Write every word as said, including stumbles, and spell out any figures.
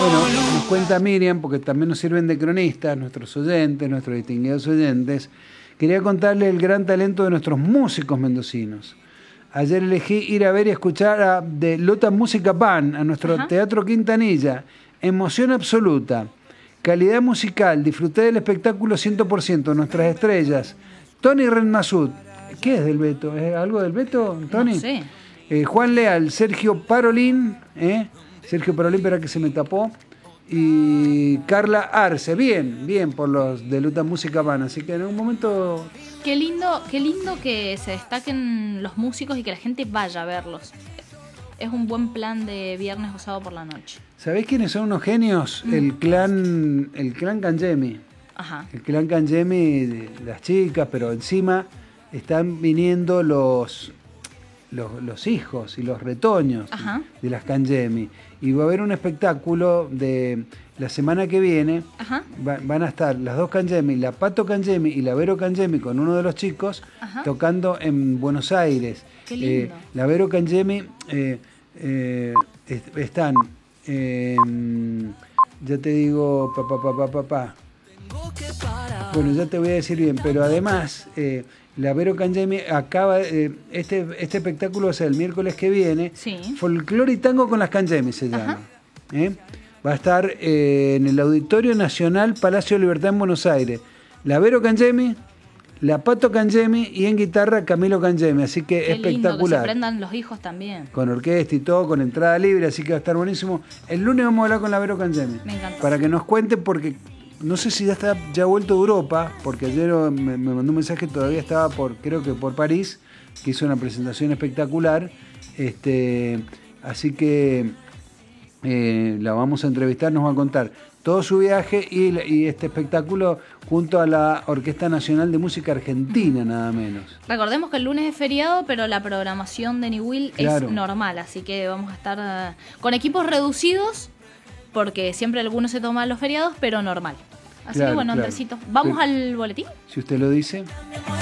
Bueno, nos cuenta Miriam, porque también nos sirven de cronistas, nuestros oyentes, nuestros distinguidos oyentes. Quería contarle el gran talento de nuestros músicos mendocinos. Ayer elegí ir a ver y escuchar a de Lota Música Band, a nuestro Ajá. Teatro Quintanilla. Emoción absoluta, calidad musical, disfruté del espectáculo cien por ciento, nuestras estrellas. Tony Renmasud, ¿qué es del Beto? ¿Es algo del Beto, Tony? No sé. Eh, Juan Leal, Sergio Parolín, ¿eh? Sergio Parolín, pero que se me tapó. Y Carla Arce, bien, bien por los de Luta Música Band, así que en un momento... Qué lindo, qué lindo que se destaquen los músicos y que la gente vaya a verlos. Es un buen plan de viernes o sábado por la noche. ¿Sabés quiénes son unos genios? Mm. El clan el clan Cangemi. Ajá. El clan Cangemi, de las chicas, pero encima están viniendo los... Los, los hijos y los retoños Ajá. de las Cangemi. Y va a haber un espectáculo de la semana que viene. Va, van a estar las dos Cangemi, la Pato Cangemi y la Vero Cangemi con uno de los chicos Ajá. tocando en Buenos Aires. Qué lindo. Eh, la Vero Cangemi eh, eh, est están, eh, ya te digo, papá, papá, papá. Bueno, ya te voy a decir bien, pero además... Eh, la Vero Cangemi acaba, eh, este, este espectáculo va a ser el miércoles que viene, sí. Folclore y Tango con las Cangemi se llama. ¿Eh? Va a estar eh, en el Auditorio Nacional Palacio de Libertad en Buenos Aires. La Vero Cangemi, la Pato Cangemi y en guitarra Camilo Cangemi, así que Qué espectacular. Lindo, que se aprendan los hijos también. Con orquesta y todo, con entrada libre, así que va a estar buenísimo. El lunes vamos a hablar con la Vero Cangemi. Me encanta. Para que nos cuente, porque... No sé si ya está ya vuelto de Europa, porque ayer me, me mandó un mensaje, todavía estaba por, creo que por París, que hizo una presentación espectacular. Este, así que eh, la vamos a entrevistar, nos va a contar todo su viaje y, y este espectáculo junto a la Orquesta Nacional de Música Argentina, nada menos. Recordemos que el lunes es feriado, pero la programación de Niwil claro. es normal, así que vamos a estar uh, con equipos reducidos, porque siempre algunos se toman los feriados, pero normal. Así claro, que bueno, claro. Andresito, ¿vamos pero, al boletín? Si usted lo dice.